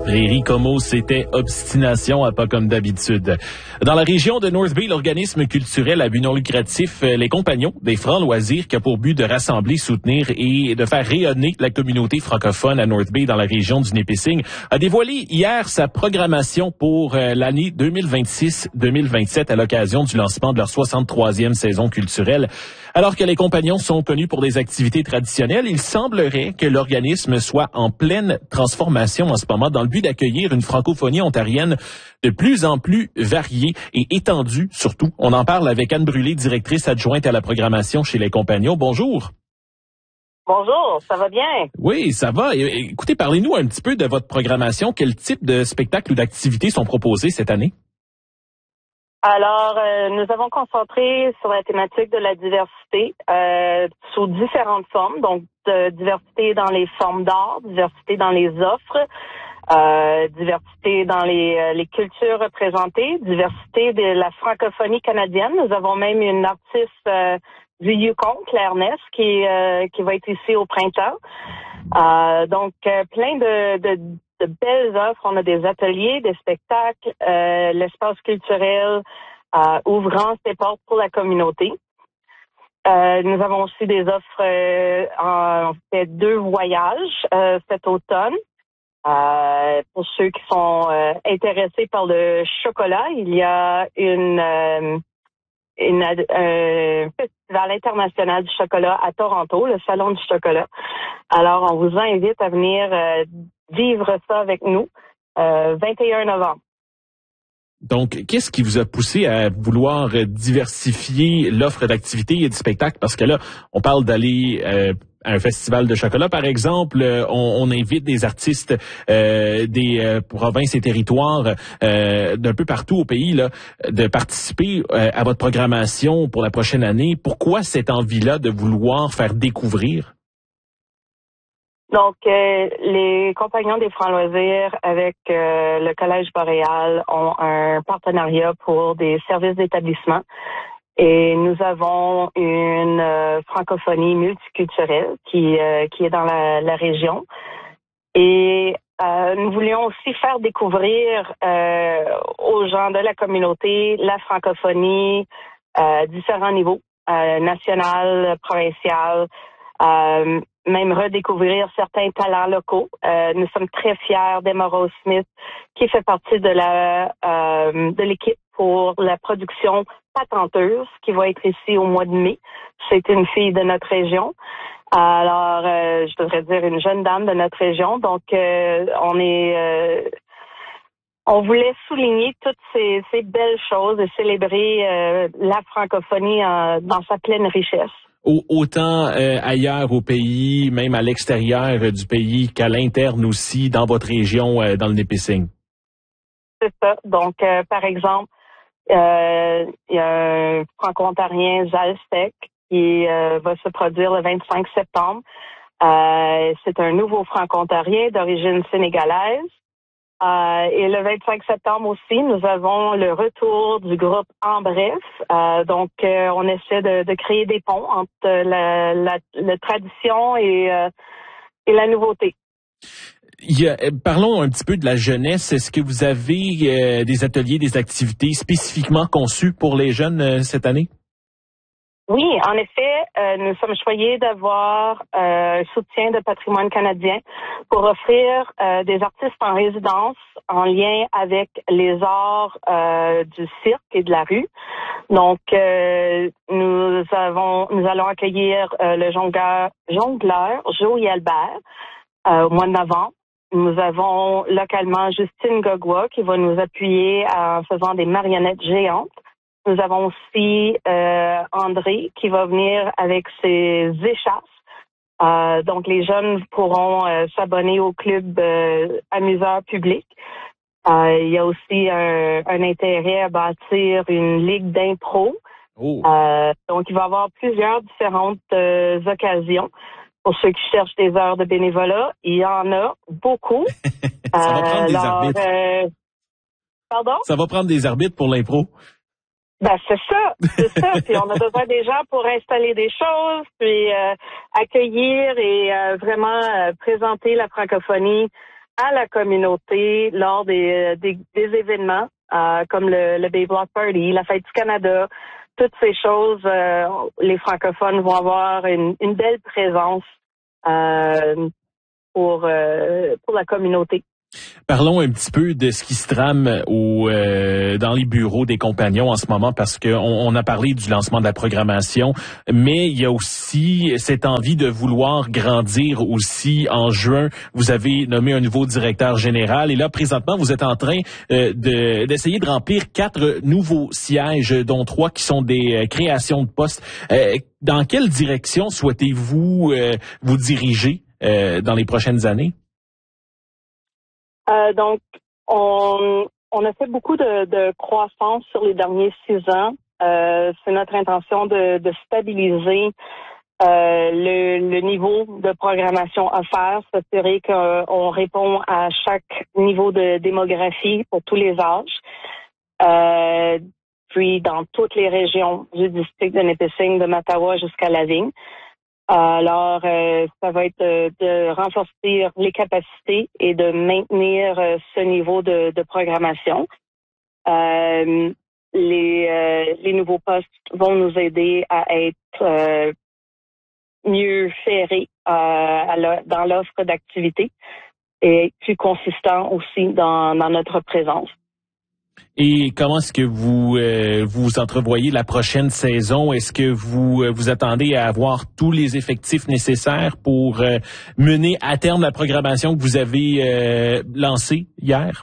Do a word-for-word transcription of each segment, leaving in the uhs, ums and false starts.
Prairie Como, c'était Obstination à pas comme d'habitude. Dans la région de North Bay, l'organisme culturel à but non lucratif Les Compagnons des Francs Loisirs, qui a pour but de rassembler, soutenir et de faire rayonner la communauté francophone à North Bay dans la région du Nipissing, a dévoilé hier sa programmation pour l'année deux mille vingt-six deux mille vingt-sept à l'occasion du lancement de leur soixante-troisième saison culturelle. Alors que les Compagnons sont connus pour des activités traditionnelles, il semblerait que l'organisme soit en pleine transformation en ce moment dans le but d'accueillir une francophonie ontarienne de plus en plus variée et étendue surtout. On en parle avec Anne Brûlé, directrice adjointe à la programmation chez les Compagnons. Bonjour. Bonjour, ça va bien? Oui, ça va. Écoutez, parlez-nous un petit peu de votre programmation. Quel type de spectacles ou d'activités sont proposés cette année? Alors, euh, nous avons concentré sur la thématique de la diversité euh, sous différentes formes, donc de diversité dans les formes d'art, diversité dans les offres, euh, diversité dans les, euh, les cultures représentées, diversité de la francophonie canadienne. Nous avons même une artiste euh, du Yukon, Claire Ness, qui, euh, qui va être ici au printemps. Euh, donc, euh, plein de... de de belles offres. On a des ateliers, des spectacles, euh, l'espace culturel euh, ouvrant ses portes pour la communauté. Euh, nous avons aussi des offres, euh, en fait deux voyages euh, cet automne. Euh, pour ceux qui sont euh, intéressés par le chocolat, il y a une, euh, une un festival international du chocolat à Toronto, le Salon du chocolat. Alors, on vous invite à venir euh, vivre ça avec nous, euh, vingt et un novembre. Donc, qu'est-ce qui vous a poussé à vouloir diversifier l'offre d'activités et de spectacles? Parce que là, on parle d'aller euh, à un festival de chocolat, par exemple. On, on invite des artistes euh, des euh, provinces et territoires euh, d'un peu partout au pays là, de participer euh, à votre programmation pour la prochaine année. Pourquoi cette envie-là de vouloir faire découvrir? Donc, euh, les Compagnons des Francs Loisirs avec euh, le Collège Boréal ont un partenariat pour des services d'établissement et nous avons une euh, francophonie multiculturelle qui euh, qui est dans la, la région et euh, nous voulions aussi faire découvrir euh, aux gens de la communauté la francophonie à différents niveaux, euh, national, provincial, euh, même redécouvrir certains talents locaux. Euh, nous sommes très fiers d'Emma Rose Smith, qui fait partie de la euh, de l'équipe pour la production Patenteuse, qui va être ici au mois de mai. C'est une fille de notre région. Alors, euh, je devrais dire une jeune dame de notre région. Donc, euh, on est... Euh, on voulait souligner toutes ces, ces belles choses et célébrer euh, la francophonie en, dans sa pleine richesse. Autant euh, ailleurs au pays, même à l'extérieur euh, du pays, qu'à l'interne aussi, dans votre région, euh, dans le Nipissing. C'est ça. Donc, euh, par exemple, euh, il y a un franco-ontarien, Zalstec, qui euh, va se produire le vingt-cinq septembre. Euh, c'est un nouveau franco-ontarien d'origine sénégalaise. Euh, et le vingt-cinq septembre aussi, nous avons le retour du groupe En Bref. Euh, donc, euh, on essaie de, de créer des ponts entre la, la, la tradition et, euh, et la nouveauté. Il y a, parlons un petit peu de la jeunesse. Est-ce que vous avez euh, des ateliers, des activités spécifiquement conçues pour les jeunes euh, cette année? Oui, en effet, euh, nous sommes choyés d'avoir euh, un soutien de Patrimoine canadien pour offrir euh, des artistes en résidence en lien avec les arts euh, du cirque et de la rue. Donc, euh, nous avons, nous allons accueillir euh, le jongleur, jongleur Joey Albert euh, au mois de novembre. Nous avons localement Justine Gogua qui va nous appuyer en faisant des marionnettes géantes. Nous avons aussi euh, André qui va venir avec ses échasses. Euh, donc, les jeunes pourront euh, s'abonner au club euh, amuseur public. Euh, il y a aussi un, un intérêt à bâtir une ligue d'impro. Oh. Euh, donc, il va y avoir plusieurs différentes euh, occasions. Pour ceux qui cherchent des heures de bénévolat, il y en a beaucoup. Ça va prendre euh, des alors, arbitres. Euh, pardon? Ça va prendre des arbitres pour l'impro. Ben c'est ça, c'est ça. Puis on a besoin des gens pour installer des choses, puis euh, accueillir et euh, vraiment euh, présenter la francophonie à la communauté lors des, des, des événements euh, comme le, le Bay Block Party, la Fête du Canada, toutes ces choses, euh, les francophones vont avoir une, une belle présence euh, pour, euh, pour la communauté. Parlons un petit peu de ce qui se trame au, euh, dans les bureaux des compagnons en ce moment, parce qu'on on a parlé du lancement de la programmation, mais il y a aussi cette envie de vouloir grandir aussi. En juin, vous avez nommé un nouveau directeur général et là, présentement, vous êtes en train euh, de, d'essayer de remplir quatre nouveaux sièges, dont trois qui sont des euh, créations de postes. Euh, dans quelle direction souhaitez-vous euh, vous diriger euh, dans les prochaines années? Euh, donc, on, on a fait beaucoup de, de croissance sur les derniers six ans. Euh, c'est notre intention de, de stabiliser euh, le, le niveau de programmation offert, s'assurer qu'on répond à chaque niveau de démographie pour tous les âges. Euh, puis dans toutes les régions du district de Nipissing, de Mattawa jusqu'à Lavigne. Alors, euh, ça va être de, de renforcer les capacités et de maintenir euh, ce niveau de, de programmation. Euh, les, euh, les nouveaux postes vont nous aider à être euh, mieux ferrés euh, à la, dans l'offre d'activité et être plus consistant aussi dans, dans notre présence. Et comment est-ce que vous euh, vous entrevoyez la prochaine saison? Est-ce que vous euh, vous attendez à avoir tous les effectifs nécessaires pour euh, mener à terme la programmation que vous avez euh, lancée hier?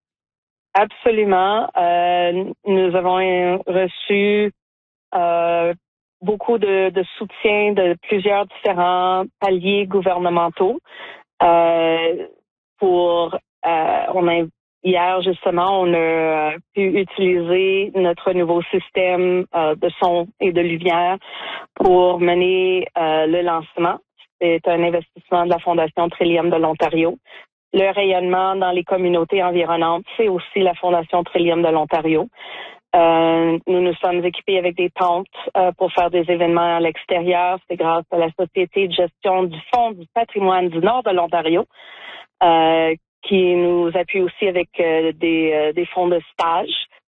Absolument. Euh, nous avons reçu euh, beaucoup de, de soutien de plusieurs différents paliers gouvernementaux euh, pour euh, on a Hier, justement, on a pu utiliser notre nouveau système euh, de son et de lumière pour mener euh, le lancement. C'est un investissement de la Fondation Trillium de l'Ontario. Le rayonnement dans les communautés environnantes, c'est aussi la Fondation Trillium de l'Ontario. Euh, nous nous sommes équipés avec des tentes euh, pour faire des événements à l'extérieur. C'est grâce à la Société de gestion du Fonds du patrimoine du Nord de l'Ontario euh, qui nous appuie aussi avec euh, des, euh, des fonds de stage.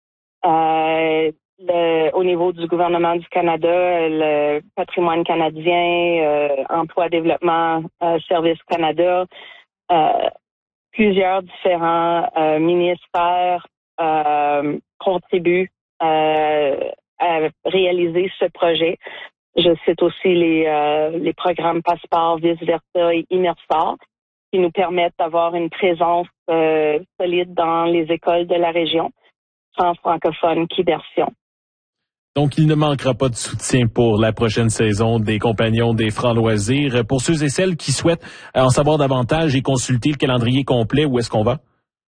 Euh, le, au niveau du gouvernement du Canada, le patrimoine canadien, euh, emploi, développement, euh, Service Canada, euh, plusieurs différents euh, ministères euh, contribuent euh, à réaliser ce projet. Je cite aussi les, euh, les programmes Passeport, Vice Versa et Immersor, qui nous permettent d'avoir une présence euh, solide dans les écoles de la région, tant francophone qu'immersion. Donc, il ne manquera pas de soutien pour la prochaine saison des Compagnons des Francs Loisirs. Pour ceux et celles qui souhaitent en savoir davantage et consulter le calendrier complet, où est-ce qu'on va?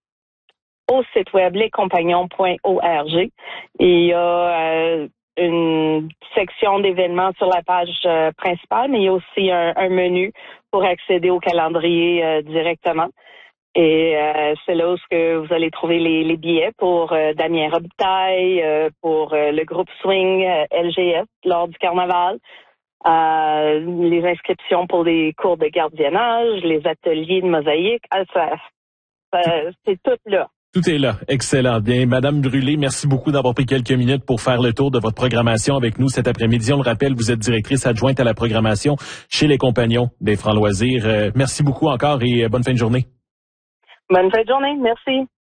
Au site web les compagnons point org. Il y a euh, une section d'événements sur la page euh, principale, mais il y a aussi un, un menu pour accéder au calendrier euh, directement. Et euh, c'est là où que vous allez trouver les, les billets pour euh, Damien Robitaille, euh, pour euh, le groupe Swing euh, L G S lors du carnaval, euh, les inscriptions pour les cours de gardiennage, les ateliers de mosaïque. Ah, ça, ça, c'est tout là. Tout est là. Excellent. Bien, Madame Brûlé, merci beaucoup d'avoir pris quelques minutes pour faire le tour de votre programmation avec nous cet après-midi. On le rappelle, vous êtes directrice adjointe à la programmation chez les Compagnons des Francs Loisirs. Euh, merci beaucoup encore et bonne fin de journée. Bonne fin de journée. Merci.